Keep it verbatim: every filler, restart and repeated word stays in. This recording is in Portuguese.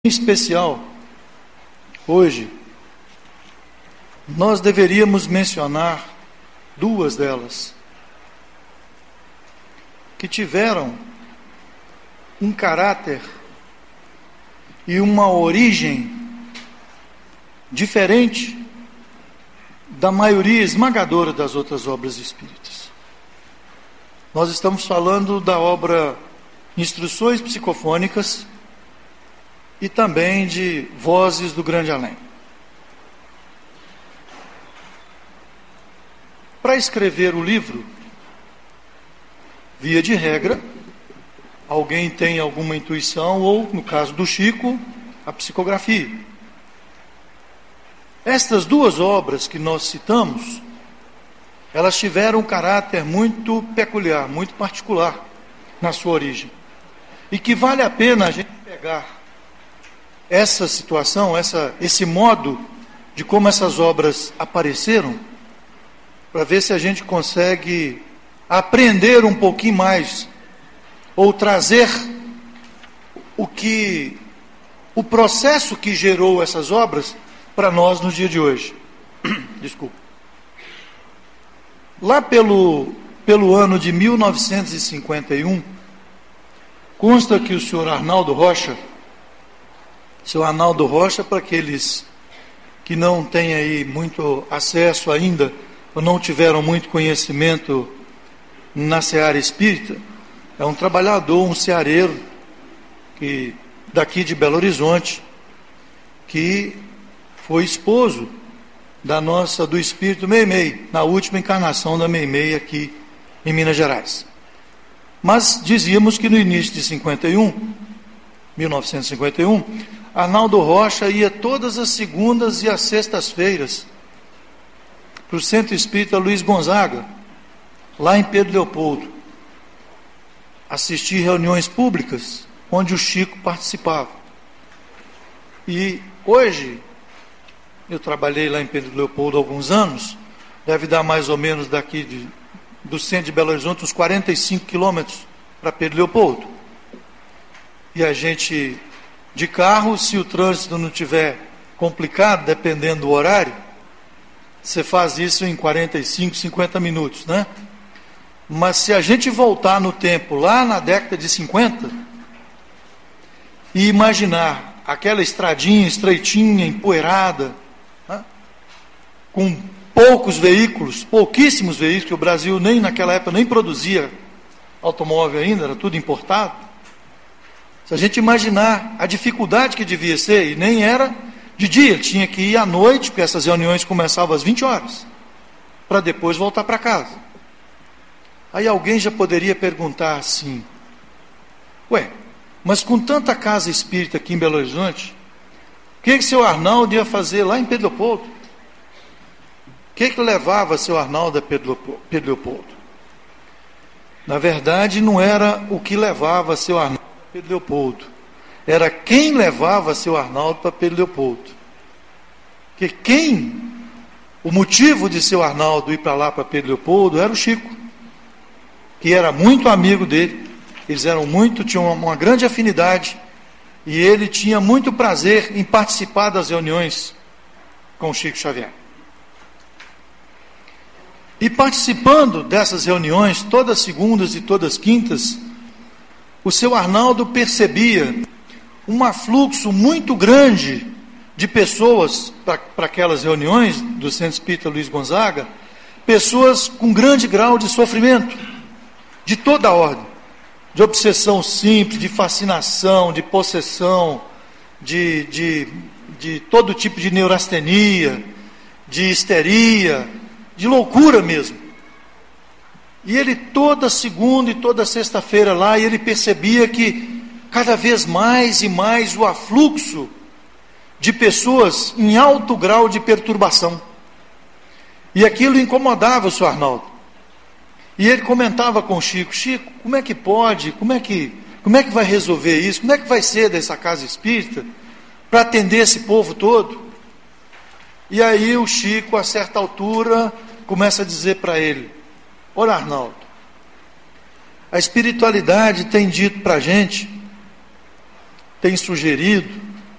Em especial, hoje, nós deveríamos mencionar duas delas, que tiveram um caráter e uma origem diferente da maioria esmagadora das outras obras espíritas. Nós estamos falando da obra Instruções Psicofônicas e também de Vozes do Grande Além. Para escrever o livro, via de regra, alguém tem alguma intuição, ou, no caso do Chico, a psicografia. Estas duas obras que nós citamos, elas tiveram um caráter muito peculiar, muito particular na sua origem. E que vale a pena a gente pegar essa situação, essa, esse modo de como essas obras apareceram, para ver se a gente consegue aprender um pouquinho mais, ou trazer o que, o processo que gerou essas obras para nós no dia de hoje. Desculpa. Lá pelo, pelo ano de mil novecentos e cinquenta e um, consta que o senhor Arnaldo Rocha, senhor Arnaldo Rocha, para aqueles que não têm aí muito acesso ainda, ou não tiveram muito conhecimento na seara espírita, é um trabalhador, um ceareiro, que, daqui de Belo Horizonte, que foi esposo da nossa, do espírito Meimei, na última encarnação da Meimei aqui em Minas Gerais. Mas dizíamos que no início de cinquenta e um, mil novecentos e cinquenta e um, Arnaldo Rocha ia todas as segundas e as sextas-feiras para o Centro Espírita Luiz Gonzaga, lá em Pedro Leopoldo, assistir reuniões públicas onde o Chico participava. E hoje, eu trabalhei lá em Pedro Leopoldo há alguns anos, deve dar mais ou menos daqui de, do centro de Belo Horizonte uns quarenta e cinco quilômetros para Pedro Leopoldo. E a gente, de carro, se o trânsito não tiver complicado, dependendo do horário, você faz isso em quarenta e cinco, cinquenta minutos, né? Mas se a gente voltar no tempo, lá na década de cinquenta, e imaginar aquela estradinha estreitinha, empoeirada, né? Com poucos veículos, pouquíssimos veículos, que o Brasil nem naquela época nem produzia automóvel ainda, era tudo importado. Se a gente imaginar a dificuldade que devia ser, e nem era de dia, tinha que ir à noite, porque essas reuniões começavam às vinte horas, para depois voltar para casa. Aí alguém já poderia perguntar assim, ué, mas com tanta casa espírita aqui em Belo Horizonte, o que que seu Arnaldo ia fazer lá em Pedro Leopoldo? O que que levava seu Arnaldo a Pedro Leopoldo? Na verdade, não era o que levava seu Arnaldo a Pedro Leopoldo, era quem levava seu Arnaldo para Pedro Leopoldo. Porque quem, o motivo de seu Arnaldo ir para lá, para Pedro Leopoldo, era o Chico, que era muito amigo dele. Eles eram muito, tinham uma, uma grande afinidade, e ele tinha muito prazer em participar das reuniões com o Chico Xavier. E participando dessas reuniões, todas segundas e todas quintas, o seu Arnaldo percebia um afluxo muito grande de pessoas para aquelas reuniões do Centro Espírita Luiz Gonzaga, pessoas com grande grau de sofrimento, de toda a ordem, de obsessão simples, de fascinação, de possessão, de, de, de todo tipo de neurastenia, de histeria, de loucura mesmo. E ele toda segunda e toda sexta-feira lá, e ele percebia que cada vez mais e mais o afluxo de pessoas em alto grau de perturbação. E aquilo incomodava o senhor Arnaldo. E ele comentava com o Chico, Chico, como é que pode, como é que, como é que vai resolver isso? Como é que vai ser dessa casa espírita para atender esse povo todo? E aí o Chico, a certa altura, começa a dizer para ele, olha Arnaldo, a espiritualidade tem dito para a gente, tem sugerido